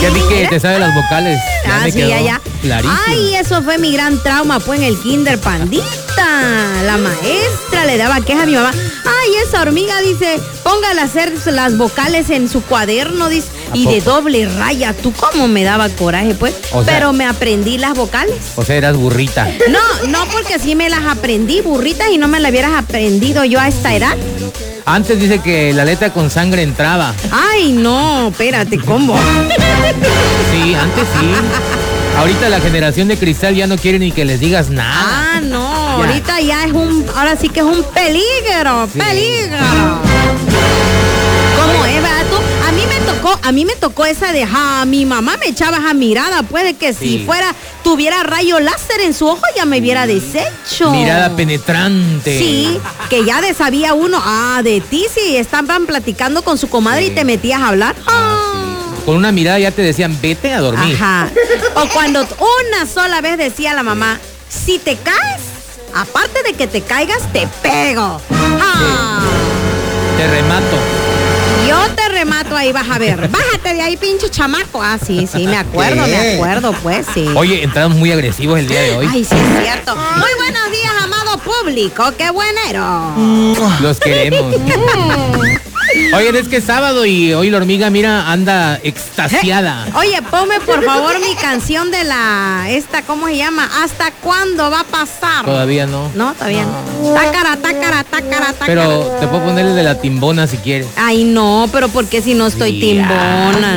Ya vi que te sabe las vocales. Ya me sí, quedó ya. clarísimo. Ay, eso fue mi gran trauma, pues, en el kinder, pandita. La maestra le daba queja a mi mamá. Ay, esa hormiga, dice, póngale a hacer las vocales en su cuaderno, dice, y de doble raya. ¿Tú cómo me daba coraje, pues? O sea, pero me aprendí las vocales. O sea, eras burrita. No, porque sí me las aprendí, burritas, y no me las hubieras aprendido yo a esta edad. Antes dice que la letra con sangre entraba. Ay, no, espérate, ¿cómo? Sí, antes sí. Ahorita la generación de cristal ya no quiere ni que les digas nada. Ah, no, ahorita ya ahora sí que es un peligro, Sí. peligro. ¿Cómo es, verdad tú? A mí me tocó esa de, mi mamá me echaba esa mirada, puede que si tuviera rayo láser en su ojo ya me hubiera deshecho. Mirada penetrante. Sí, que ya sabía uno, de ti sí, estaban platicando con su comadre y te metías a hablar. Con una mirada ya te decían, vete a dormir. Ajá. O cuando una sola vez decía la mamá, si te caes, aparte de que te caigas, te pego. Te remato. Yo te remato ahí, vas a ver. Bájate de ahí, pinche chamaco. Ah, sí, me acuerdo, pues, sí. Oye, entramos muy agresivos el día de hoy. Ay, sí, es cierto. Muy buenos días, amado público. ¡Qué buenero! Los queremos. Oye, es que es sábado y hoy la hormiga, mira, anda extasiada. Oye, ponme por favor mi canción de ¿cómo se llama? ¿Hasta cuándo va a pasar? Todavía no. No, todavía no. Tácara. Pero te puedo poner el de la timbona si quieres. Ay, no, pero ¿por qué si no estoy timbona?